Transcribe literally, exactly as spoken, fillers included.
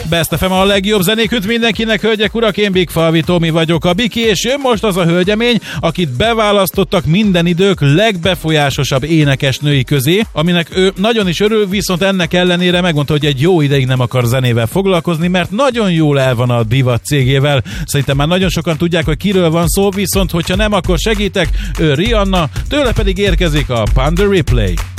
Best ef em a legjobb zenéküt mindenkinek, hölgyek, urak, én Big Falvi Tomi vagyok, a Biki, és jön most az a hölgyemény, akit beválasztottak minden idők legbefolyásosabb énekesnői közé, aminek ő nagyon is örül, viszont ennek ellenére megmondta, hogy egy jó ideig nem akar zenével foglalkozni, mert nagyon jól el van a divat cégével. Szerintem már nagyon sokan tudják, hogy kiről van szó, viszont hogyha nem, akkor segítek, ő Rihanna, tőle pedig érkezik a Pon de Replay.